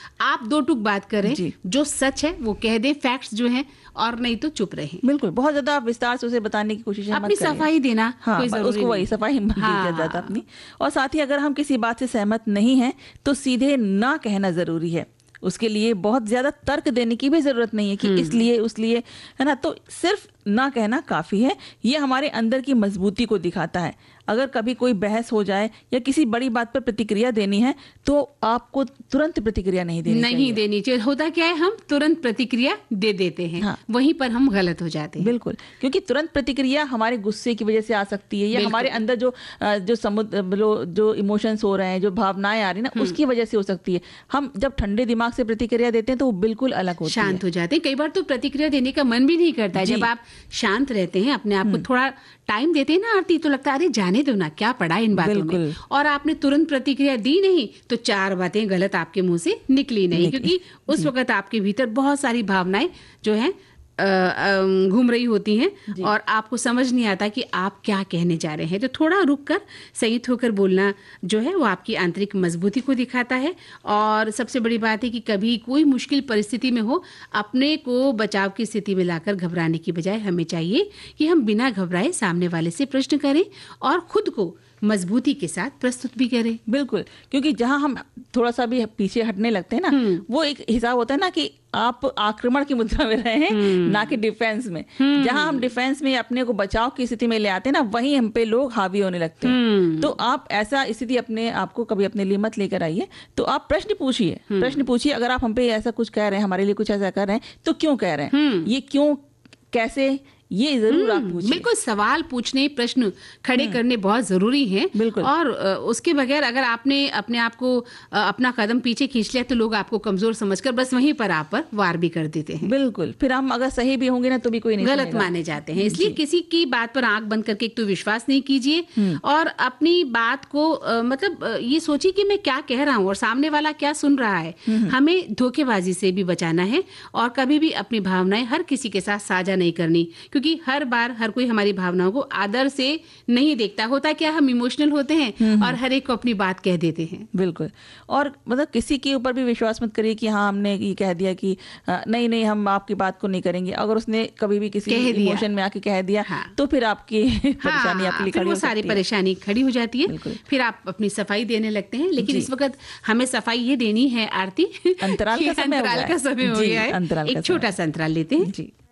आप दो टूक बात करें, जो सच है वो कह दें, फैक्ट्स जो हैं, और नहीं तो चुप रहें। बिल्कुल, बहुत ज्यादा आप विस्तार से उसे बताने की कोशिश अपनी सफाई देना कोई जरूरी उसको वही सफाई दी जाता अपनी। और साथ ही अगर हम किसी बात से सहमत नहीं हैं तो सीधे ना कहना जरूरी है। उसके लिए बहुत ज्यादा तर्क देने की भी जरूरत नहीं है कि इसलिए उसलिए, है ना। तो सिर्फ ना कहना काफी है। ये हमारे अंदर की मजबूती को दिखाता है। अगर कभी कोई बहस हो जाए या किसी बड़ी बात पर प्रतिक्रिया देनी है तो आपको तुरंत प्रतिक्रिया नहीं देनी चाहिए। होता क्या है, हम तुरंत प्रतिक्रिया दे देते हैं। हाँ। वहीं पर हम गलत हो जाते हैं। बिल्कुल, क्योंकि तुरंत प्रतिक्रिया हमारे गुस्से की वजह से आ सकती है या हमारे अंदर जो इमोशंस हो रहे हैं, जो भावनाएं आ रही है ना, उसकी वजह से हो सकती है। हम जब ठंडे दिमाग से प्रतिक्रिया देते हैं तो वो बिल्कुल अलग होती है, शांत हो जाते हैं। कई बार तो प्रतिक्रिया देने का मन भी नहीं करता है। जब आप शांत रहते हैं, अपने आप को थोड़ा टाइम देते हैं ना आरती, तो लगता है अरे जाने दो ना, क्या पड़ा इन बातों में। और आपने तुरंत प्रतिक्रिया दी नहीं तो 4 बातें गलत आपके मुंह से निकली नहीं, क्योंकि उस वक्त आपके भीतर बहुत सारी भावनाएं जो हैं घूम रही होती हैं और आपको समझ नहीं आता कि आप क्या कहने जा रहे हैं। तो थोड़ा रुक कर संयत होकर बोलना जो है वो आपकी आंतरिक मजबूती को दिखाता है। और सबसे बड़ी बात है कि कभी कोई मुश्किल परिस्थिति में हो, अपने को बचाव की स्थिति में लाकर घबराने की बजाय हमें चाहिए कि हम बिना घबराए सामने वाले से प्रश्न करें और खुद को मजबूती के साथ प्रस्तुत भी करें। बिल्कुल, क्योंकि जहां हम थोड़ा सा भी पीछे हटने लगते हैं ना, वो एक हिसाब होता है ना कि आप आक्रमण की मुद्रा में रहे हैं, ना कि डिफेंस में। जहां हम डिफेंस में अपने को बचाव की स्थिति में ले आते हैं ना, वहीं हम पे लोग हावी होने लगते हैं। तो आप ऐसा स्थिति अपने आपको कभी अपने लिए मत लेकर आइए। तो आप प्रश्न पूछिए। अगर आप हम पे ऐसा कुछ कह रहे हैं, हमारे लिए कुछ ऐसा कर रहे हैं, तो क्यों कह रहे हैं, ये क्यों, कैसे, ये जरूर आप पूछिए। बिल्कुल, सवाल पूछने, प्रश्न खड़े करने बहुत जरूरी हैं। बिल्कुल। और उसके बगैर अगर आपने अपने आप को अपना कदम पीछे खींच लिया तो लोग आपको कमजोर समझकर बस वहीं पर आप पर वार भी कर देते हैं। बिल्कुल, फिर हम अगर सही भी होंगे ना तो भी कोई नहीं गलत माने जाते हैं। इसलिए किसी की बात पर आंख बंद करके एक तो विश्वास नहीं कीजिए और अपनी बात को मतलब ये सोचिए कि मैं क्या कह रहा हूँ और सामने वाला क्या सुन रहा है। हमें धोखेबाजी से भी बचाना है और कभी भी अपनी भावनाएं हर किसी के साथ साझा नहीं करनी, क्योंकि हर बार हर कोई हमारी भावनाओं को आदर से नहीं देखता। होता क्या, हम इमोशनल होते हैं और हर एक को अपनी बात कह देते हैं। बिल्कुल, और मतलब किसी के ऊपर भी विश्वास मत करिए कि हाँ हमने ये कह दिया कि नहीं हम आपकी बात को नहीं करेंगे। अगर उसने कभी भी किसी इमोशन में आके कह दिया तो फिर आपकी परेशानी आपके लिए खड़ी हो सकती है। सारी परेशानी खड़ी हो जाती है, फिर आप अपनी सफाई देने लगते हैं। लेकिन इस वक्त हमें सफाई ये देनी है आरती, अंतराल का समय हो गया है। एक छोटा सा अंतराल लेते हैं।